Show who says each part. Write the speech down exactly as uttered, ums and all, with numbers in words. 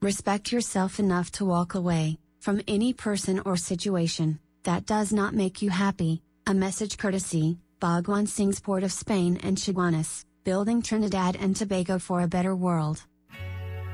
Speaker 1: Respect yourself enough to walk away from any person or situation that does not make you happy. A message courtesy, Bhagwan Singh's Port of Spain and Chaguanas, building Trinidad and Tobago for a better world.